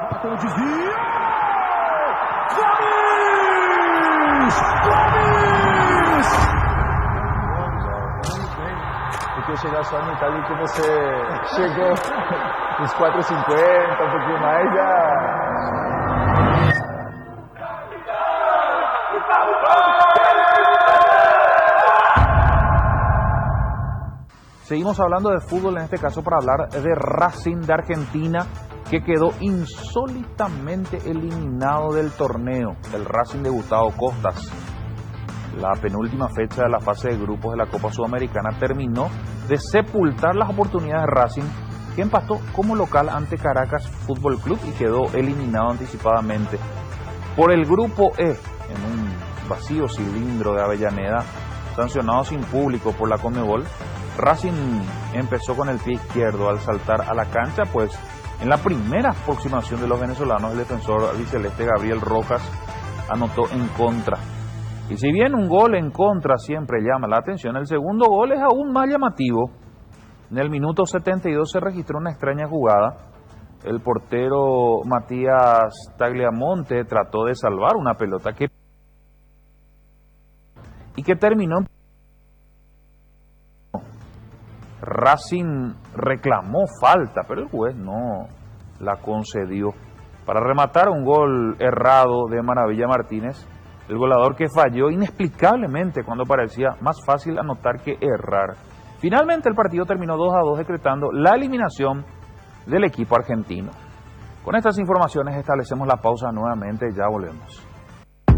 Tem o desvio! Gomes! Porque chegar só a metade que você chegou nos 4,50, um pouquinho mais, já... Seguimos hablando de fútbol, en este caso para hablar de Racing de Argentina, que quedó insólitamente eliminado del torneo. El Racing de Gustavo Costas, la penúltima fecha de la fase de grupos de la Copa Sudamericana, terminó de sepultar las oportunidades de Racing, que empató como local ante Caracas Fútbol Club y quedó eliminado anticipadamente. Por el grupo E, en un vacío cilindro de Avellaneda, sancionado sin público por la Conmebol, Racing empezó con el pie izquierdo al saltar a la cancha, pues en la primera aproximación de los venezolanos, el defensor albiceleste Gabriel Rojas anotó en contra. Y si bien un gol en contra siempre llama la atención, el segundo gol es aún más llamativo. En el minuto 72 se registró una extraña jugada. El portero Matías Tagliamonte trató de salvar una pelota que terminó en... Racing reclamó falta, pero el juez no la concedió. Para rematar un gol errado de Maravilla Martínez, el goleador que falló inexplicablemente cuando parecía más fácil anotar que errar. Finalmente el partido terminó 2-2, decretando la eliminación del equipo argentino. Con estas informaciones establecemos la pausa nuevamente, ya volvemos.